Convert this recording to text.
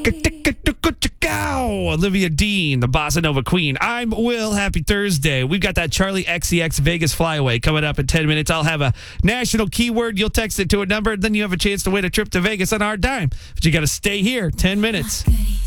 Olivia Dean, the Bossa Nova Queen. I'm Will. Happy Thursday. We've got that Charlie XCX Vegas flyaway coming up in 10 minutes. I'll have a national keyword. You'll text it to a number, and then you have a chance to win a trip to Vegas on our dime. But you got to stay here 10 minutes.